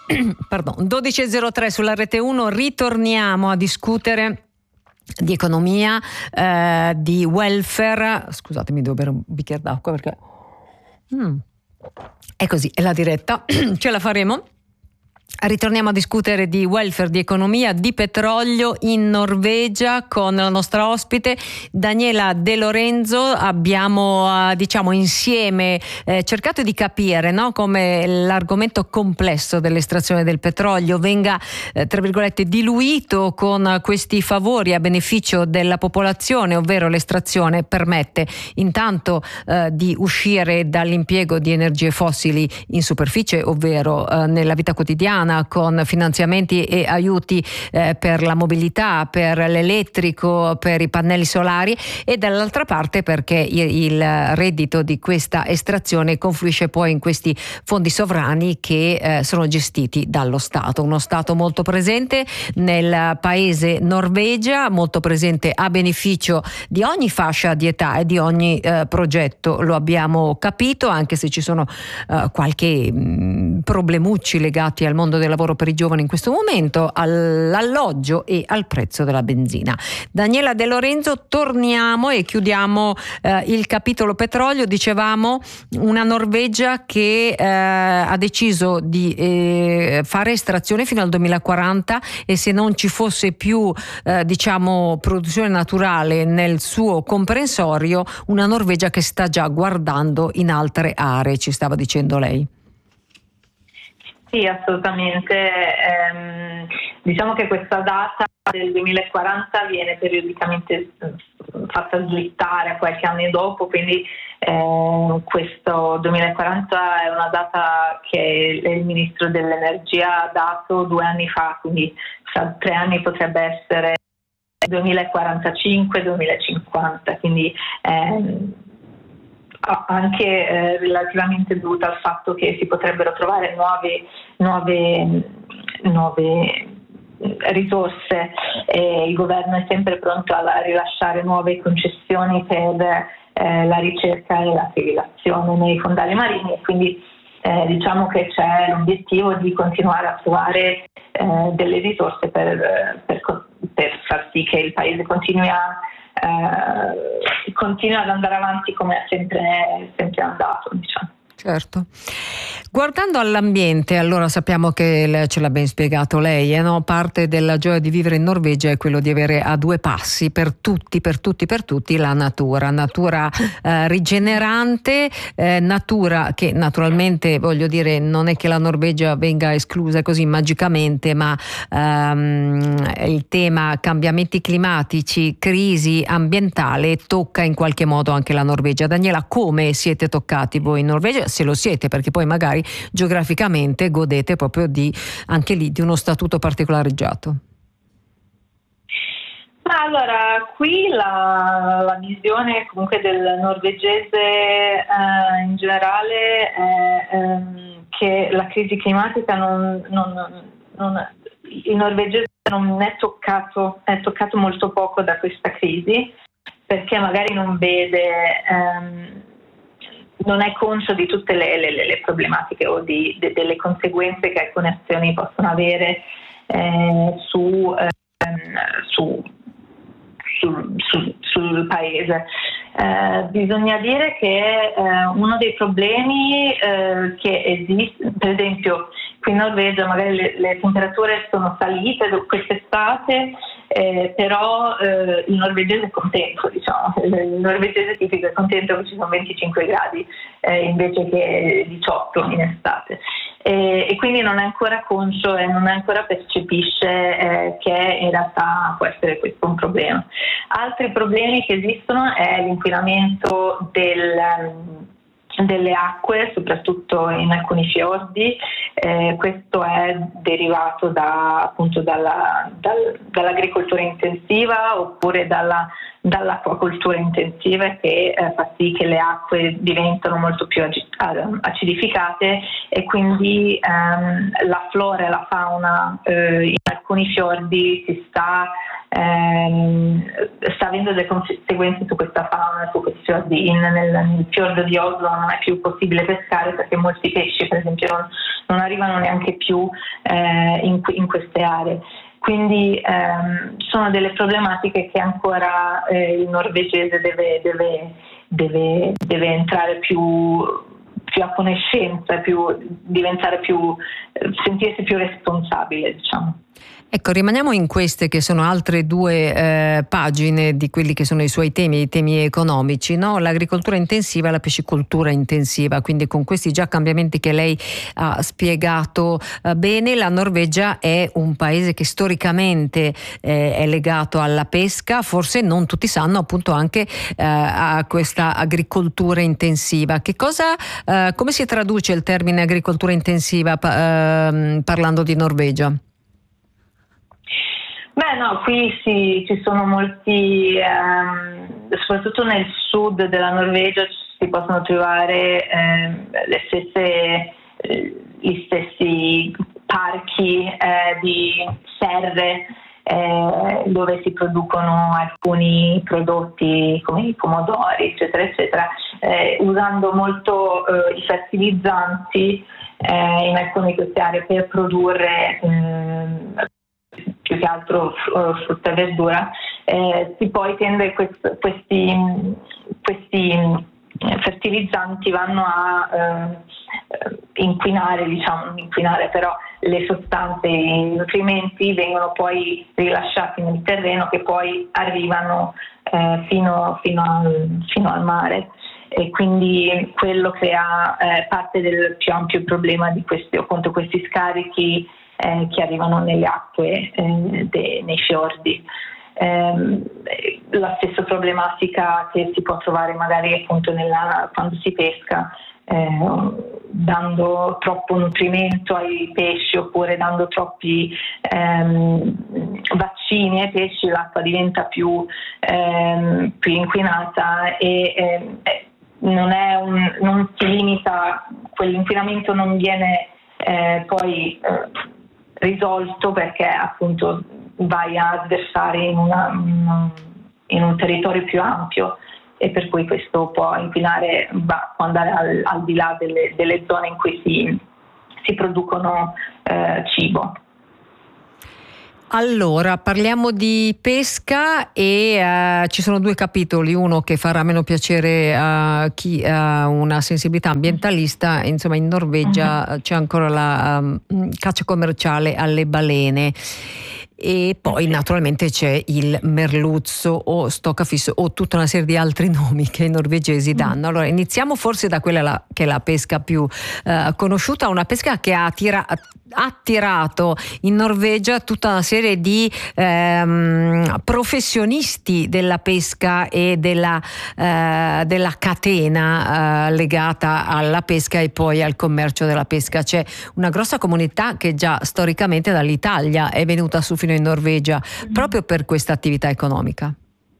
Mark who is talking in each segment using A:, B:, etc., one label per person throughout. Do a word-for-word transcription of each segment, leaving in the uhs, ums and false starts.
A: pardon, dodici e zero tre sulla Rete uno, ritorniamo a discutere di economia, eh, di welfare. Scusatemi, devo bere un bicchiere d'acqua perché mm. è così, è la diretta, ce la faremo. Ritorniamo a discutere di welfare, di economia, di petrolio in Norvegia con la nostra ospite Daniela De Lorenzo. Abbiamo eh, diciamo insieme eh, cercato di capire, no, come l'argomento complesso dell'estrazione del petrolio venga eh, tra virgolette diluito con questi favori a beneficio della popolazione, ovvero l'estrazione permette intanto eh, di uscire dall'impiego di energie fossili in superficie, ovvero eh, nella vita quotidiana, con finanziamenti e aiuti eh, per la mobilità, per l'elettrico, per i pannelli solari, e dall'altra parte perché il, il reddito di questa estrazione confluisce poi in questi fondi sovrani che eh, sono gestiti dallo Stato. Uno Stato molto presente nel paese Norvegia, molto presente a beneficio di ogni fascia di età e di ogni eh, progetto, lo abbiamo capito, anche se ci sono eh, qualche mh, problemucci legati al mondo del lavoro per i giovani in questo momento, all'alloggio e al prezzo della benzina. Daniela De Lorenzo, torniamo e chiudiamo eh, il capitolo petrolio. Dicevamo una Norvegia che eh, ha deciso di eh, fare estrazione fino al duemilaquaranta, e se non ci fosse più eh, diciamo produzione naturale nel suo comprensorio, una Norvegia che sta già guardando in altre aree, ci stava dicendo lei.
B: Sì, assolutamente. Ehm, diciamo che questa data del duemilaquaranta viene periodicamente fatta slittare a qualche anno dopo, quindi eh, questo duemilaquaranta è una data che il Ministro dell'Energia ha dato due anni fa, quindi fra tre anni potrebbe essere duemilaquarantacinque duemilacinquanta, quindi ehm, anche eh, relativamente dovuta al fatto che si potrebbero trovare nuove, nuove, nuove risorse, e il governo è sempre pronto a rilasciare nuove concessioni per eh, la ricerca e la trivellazione nei fondali marini, e quindi eh, diciamo che c'è l'obiettivo di continuare a trovare eh, delle risorse per, per, per far sì che il paese continui a Uh, continua ad andare avanti come è sempre, sempre andato, diciamo.
A: Certo. Guardando all'ambiente, allora sappiamo che ce l'ha ben spiegato lei, eh, no? Parte della gioia di vivere in Norvegia è quello di avere a due passi per tutti, per tutti, per tutti la natura, natura eh, rigenerante, eh, natura che naturalmente, voglio dire, non è che la Norvegia venga esclusa così magicamente, ma ehm, il tema cambiamenti climatici, crisi ambientale tocca in qualche modo anche la Norvegia. Daniela, come siete toccati voi in Norvegia? Se lo siete, perché poi magari geograficamente godete proprio di anche lì di uno statuto particolareggiato.
B: Ma allora, qui la, la visione comunque del norvegese eh, in generale è ehm, che la crisi climatica non, non, non il norvegese non è toccato, è toccato molto poco da questa crisi, perché magari non vede ehm, non è conscio di tutte le, le, le problematiche o di, de, delle conseguenze che alcune azioni possono avere eh, su, eh, su, su, su, sul paese. Eh, bisogna dire che eh, uno dei problemi eh, che esiste, per esempio qui in Norvegia magari le, le temperature sono salite quest'estate, eh, però eh, il norvegese è contento, diciamo, il norvegese tipico è contento che ci sono venticinque gradi eh, invece che diciotto in estate, e, e quindi non è ancora conscio e non ancora percepisce eh, che in realtà può essere questo un problema. Altri problemi che esistono è l'inquinamento del delle acque, soprattutto in alcuni fiordi. Eh, questo è derivato da, appunto dalla, dal, dall'agricoltura intensiva oppure dalla, dall'acquacoltura intensiva, che eh, fa sì che le acque diventano molto più acidificate, e quindi ehm, la flora e la fauna eh, in alcuni fiordi si sta ehm, sta avendo delle conseguenze su questa fauna, su questi giardini. Nel, nel fiordo di Oslo non è più possibile pescare perché molti pesci, per esempio, non, non arrivano neanche più eh, in, in queste aree. Quindi ehm, sono delle problematiche che ancora eh, il norvegese deve, deve, deve, deve entrare più, più a conoscenza, più, diventare più, sentirsi più responsabile, diciamo.
A: Ecco, rimaniamo in queste che sono altre due eh, pagine di quelli che sono i suoi temi, i temi economici, no? L'agricoltura intensiva e la piscicoltura intensiva, quindi con questi già cambiamenti che lei ha spiegato eh, bene. La Norvegia è un paese che storicamente eh, è legato alla pesca, forse non tutti sanno appunto anche eh, a questa agricoltura intensiva. Che cosa, eh, come si traduce il termine agricoltura intensiva pa- eh, parlando di Norvegia?
B: Beh no, qui si, ci sono molti, ehm, soprattutto nel sud della Norvegia si possono trovare ehm, le stesse, eh, gli stessi parchi eh, di serre eh, dove si producono alcuni prodotti come i pomodori, eccetera, eccetera, eh, usando molto eh, i fertilizzanti eh, in alcune di queste aree per produrre ehm, più che altro frutta e verdura, eh, si poi tende quest, questi, questi fertilizzanti vanno a eh, inquinare, diciamo, inquinare però le sostanze, i nutrimenti vengono poi rilasciati nel terreno che poi arrivano eh, fino, fino, al, fino al mare. E quindi quello crea eh, parte del più ampio problema di questi, appunto, questi scarichi Eh, che arrivano nelle acque, eh, de, nei fiordi. Eh, la stessa problematica che si può trovare magari appunto nella, quando si pesca, eh, dando troppo nutrimento ai pesci oppure dando troppi ehm, vaccini ai pesci, l'acqua diventa più, ehm, più inquinata e ehm, non, è un, non si limita, quell'inquinamento non viene eh, poi eh, risolto perché appunto vai a sversare in, una, in un territorio più ampio e per cui questo può inquinare, va, può andare al, al di là delle, delle zone in cui si, si producono eh, cibo.
A: Allora, parliamo di pesca e uh, ci sono due capitoli, uno che farà meno piacere a chi ha una sensibilità ambientalista. Insomma, in Norvegia uh-huh. c'è ancora la um, caccia commerciale alle balene. E poi naturalmente c'è il merluzzo o stoccafisso o tutta una serie di altri nomi che i norvegesi danno. Allora iniziamo forse da quella la, che è la pesca più eh, conosciuta, una pesca che ha attira, attirato in Norvegia tutta una serie di ehm, professionisti della pesca e della, eh, della catena eh, legata alla pesca e poi al commercio della pesca. C'è una grossa comunità che già storicamente dall'Italia è venuta su fino in Norvegia proprio per questa attività economica.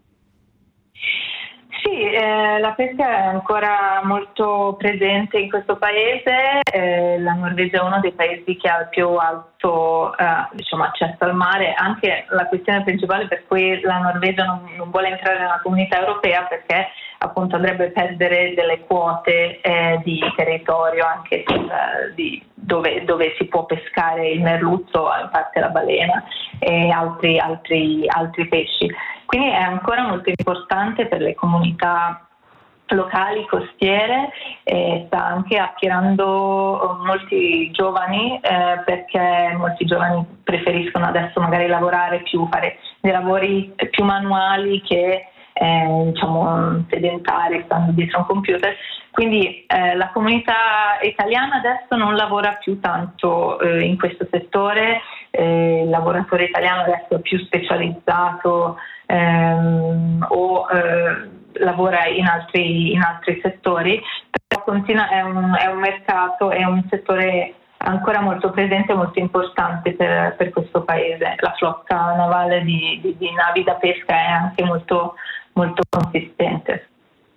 B: Sì, eh, la pesca è ancora molto presente in questo paese. Eh, la Norvegia è uno dei paesi che ha il più alto eh, diciamo, accesso al mare. Anche la questione principale per cui la Norvegia non, non vuole entrare nella comunità europea perché appunto andrebbe a perdere delle quote eh, di territorio anche eh, di, dove, dove si può pescare il merluzzo, in parte la balena e altri, altri, altri pesci. Quindi è ancora molto importante per le comunità locali costiere e sta anche attirando molti giovani eh, perché molti giovani preferiscono adesso magari lavorare più, fare dei lavori più manuali che eh, diciamo sedentari, stando dietro a un computer. Quindi eh, la comunità italiana adesso non lavora più tanto eh, in questo settore, eh, il lavoratore italiano adesso è più specializzato ehm, o eh, lavora in altri, in altri settori, però continua, è, un, è un mercato, è un settore ancora molto presente e molto importante per, per questo paese. La flotta navale di, di, di navi da pesca è anche molto, molto consistente.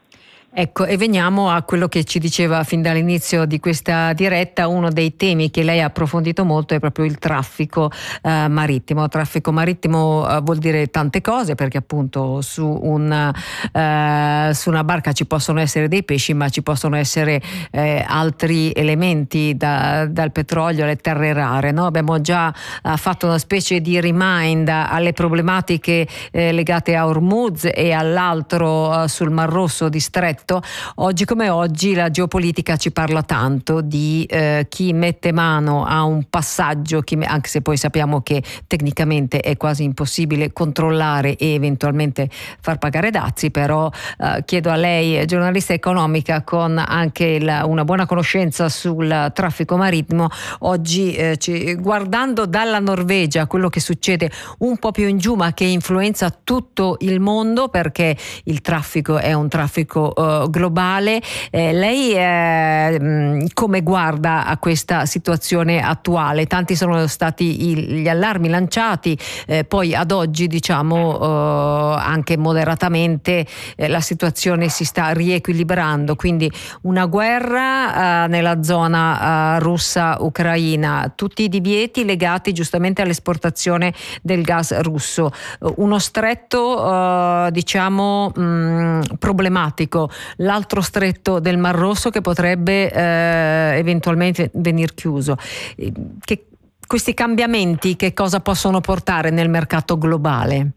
A: Ecco, e veniamo a quello che ci diceva fin dall'inizio di questa diretta. Uno dei temi che lei ha approfondito molto è proprio il traffico eh, marittimo. Traffico marittimo eh, vuol dire tante cose, perché appunto su una, eh, su una barca ci possono essere dei pesci, ma ci possono essere eh, altri elementi, da, dal petrolio alle terre rare, no? Abbiamo già eh, fatto una specie di remind alle problematiche eh, legate a Hormuz e all'altro eh, sul Mar Rosso di stretto. Oggi come oggi la geopolitica ci parla tanto di eh, chi mette mano a un passaggio, chi, anche se poi sappiamo che tecnicamente è quasi impossibile controllare e eventualmente far pagare dazi, però eh, chiedo a lei, giornalista economica con anche la, una buona conoscenza sul traffico marittimo, oggi eh, ci, guardando dalla Norvegia quello che succede un po' più in giù ma che influenza tutto il mondo, perché il traffico è un traffico eh, globale, eh, lei eh, come guarda a questa situazione attuale? Tanti sono stati i, gli allarmi lanciati, eh, poi ad oggi diciamo eh, anche moderatamente eh, la situazione si sta riequilibrando, quindi una guerra eh, nella zona eh, russa-ucraina, tutti i divieti legati giustamente all'esportazione del gas russo, uno stretto eh, diciamo mh, problematico, l'altro stretto del Mar Rosso che potrebbe eh, eventualmente venir chiuso. Che, questi cambiamenti che cosa possono portare nel mercato globale?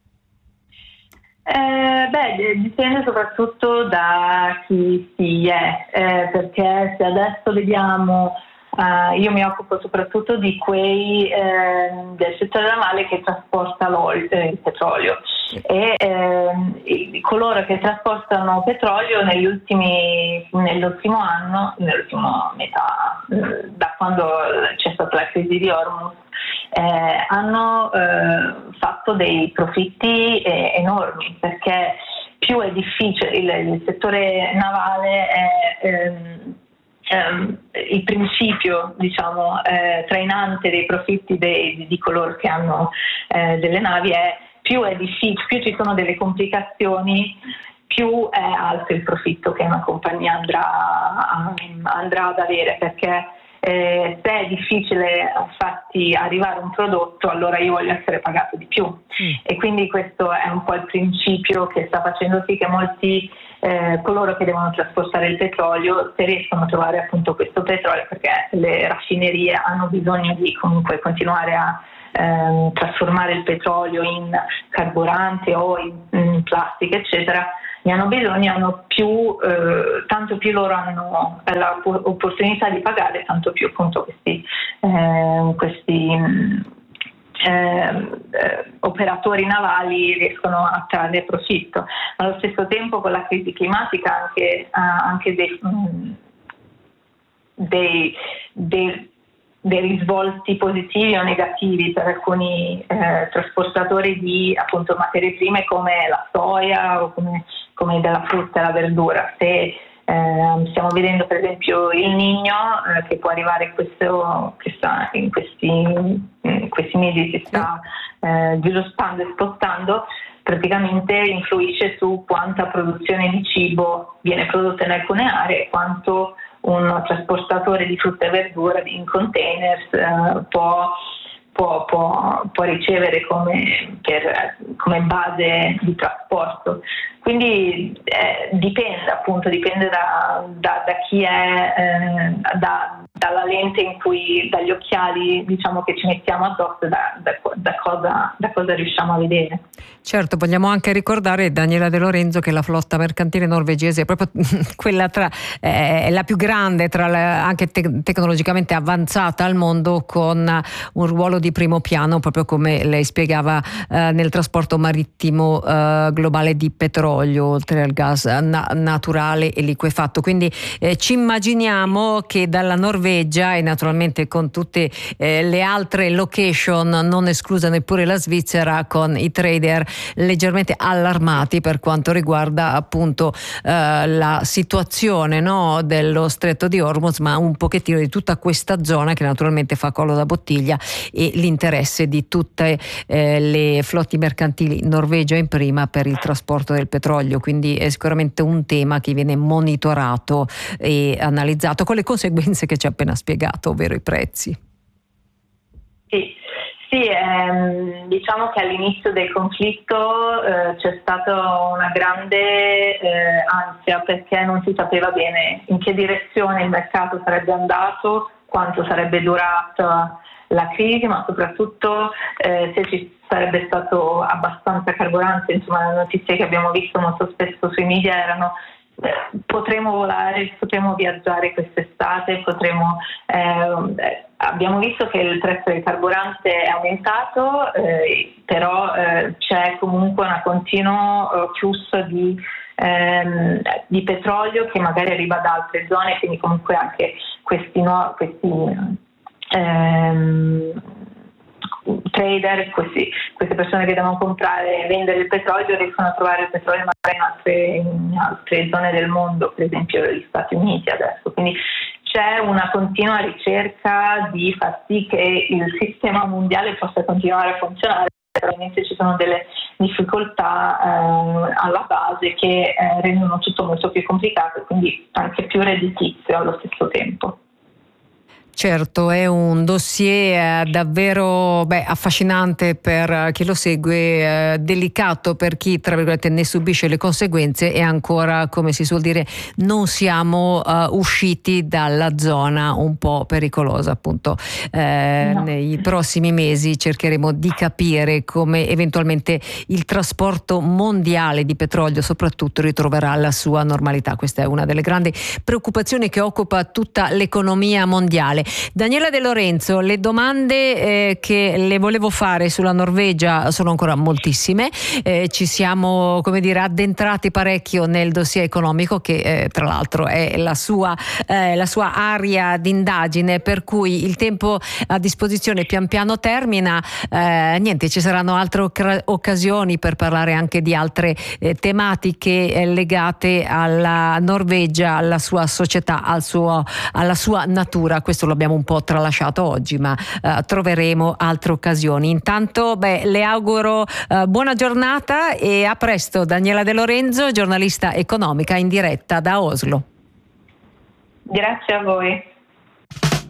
B: Eh, beh, dipende soprattutto da chi si è, eh, perché se adesso vediamo, Uh, io mi occupo soprattutto di quei eh, del settore navale che trasporta l'olio, eh, il petrolio, e eh, coloro che trasportano petrolio negli ultimi, nell'ultimo anno, nell'ultimo metà, eh, da quando c'è stata la crisi di Hormuz, eh, hanno eh, fatto dei profitti eh, enormi, perché più è difficile, il, il settore navale è ehm, Um, il principio, diciamo, eh, trainante dei profitti dei, di coloro che hanno eh, delle navi è più è difficile, più ci sono delle complicazioni, più è alto il profitto che una compagnia andrà, andrà ad avere, perché eh, se è difficile farti arrivare un prodotto, allora io voglio essere pagato di più. Mm. E quindi questo è un po' il principio che sta facendo sì che molti Eh, coloro che devono trasportare il petrolio, se riescono a trovare appunto questo petrolio, perché le raffinerie hanno bisogno di comunque continuare a ehm, trasformare il petrolio in carburante o in, in plastica eccetera, ne hanno bisogno, hanno più, eh, tanto più loro hanno l'opportunità di pagare, tanto più appunto questi, eh, questi Eh, eh, operatori navali riescono a trarre profitto. Allo stesso tempo, con la crisi climatica anche, uh, anche dei, mh, dei, dei, dei risvolti positivi o negativi per alcuni eh, trasportatori di appunto materie prime come la soia o come, come della frutta e la verdura. Se Eh, stiamo vedendo per esempio il Niño eh, che può arrivare questo, che sta in questi, in questi mesi si sta eh, sviluppando e spostando, praticamente influisce su quanta produzione di cibo viene prodotta in alcune aree, quanto un trasportatore di frutta e verdura in containers eh, può Può, può, può ricevere come, per, come base di trasporto. Quindi eh, dipende appunto, dipende da, da, da chi è, eh, da, dalla lente in cui, dagli occhiali diciamo che ci mettiamo addosso, da, da, da, cosa, da cosa riusciamo a vedere.
A: Certo, vogliamo anche ricordare, Daniela De Lorenzo, che la flotta mercantile norvegese è proprio quella tra, eh, è la più grande, tra la, anche te- tecnologicamente avanzata al mondo, con un ruolo di primo piano, proprio come lei spiegava, eh, nel trasporto marittimo eh, globale di petrolio, oltre al gas na- naturale e liquefatto. Quindi eh, ci immaginiamo che dalla Norvegia Norvegia e naturalmente con tutte eh, le altre location, non esclusa neppure la Svizzera, con i trader leggermente allarmati per quanto riguarda appunto eh, la situazione, no, dello stretto di Hormuz, ma un pochettino di tutta questa zona che naturalmente fa collo da bottiglia, e l'interesse di tutte eh, le flotte mercantili, Norvegia in prima, per il trasporto del petrolio. Quindi è sicuramente un tema che viene monitorato e analizzato con le conseguenze che ci ha appena spiegato, ovvero i prezzi.
B: Sì, sì ehm, diciamo che all'inizio del conflitto eh, c'è stata una grande eh, ansia, perché non si sapeva bene in che direzione il mercato sarebbe andato, quanto sarebbe durata la crisi, ma soprattutto eh, se ci sarebbe stato abbastanza carburante. Insomma, le notizie che abbiamo visto molto spesso sui media erano eh, potremo volare, potremo viaggiare quest'estate, potremo, eh, abbiamo visto che il prezzo del carburante è aumentato, eh, però eh, c'è comunque un continuo eh, flusso di Ehm, di petrolio che magari arriva da altre zone, quindi comunque anche questi, no, questi ehm, trader, questi, queste persone che devono comprare e vendere il petrolio riescono a trovare il petrolio magari in altre, in altre zone del mondo, per esempio gli Stati Uniti adesso. Quindi c'è una continua ricerca di far sì che il sistema mondiale possa continuare a funzionare. Probabilmente ci sono delle difficoltà eh, alla base che eh, rendono tutto molto più complicato e quindi anche più redditizio allo stesso tempo.
A: Certo, è un dossier eh, davvero beh, affascinante per chi lo segue, eh, delicato per chi, tra virgolette, ne subisce le conseguenze, e ancora, come si suol dire, non siamo uh, usciti dalla zona un po' pericolosa, appunto. Eh, no. Nei prossimi mesi cercheremo di capire come eventualmente il trasporto mondiale di petrolio soprattutto ritroverà la sua normalità. Questa è una delle grandi preoccupazioni che occupa tutta l'economia mondiale. Daniela De Lorenzo, le domande eh, che le volevo fare sulla Norvegia sono ancora moltissime, eh, ci siamo, come dire, addentrati parecchio nel dossier economico che eh, tra l'altro è la sua, eh, la sua area d'indagine, per cui il tempo a disposizione pian piano termina. Eh, niente, ci saranno altre oc- occasioni per parlare anche di altre eh, tematiche eh, legate alla Norvegia, alla sua società, al suo, alla sua natura. Questo l'abbiamo un po' tralasciato oggi, ma uh, troveremo altre occasioni. Intanto beh, le auguro uh, buona giornata e a presto. Daniela De Lorenzo, giornalista economica in diretta da Oslo.
B: Grazie a voi.